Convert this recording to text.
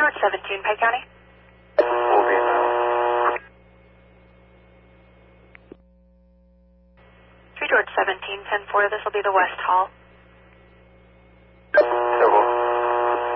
George 17, Pike County. Moving now. 3 George 17, 10-4, this will be the West Hall.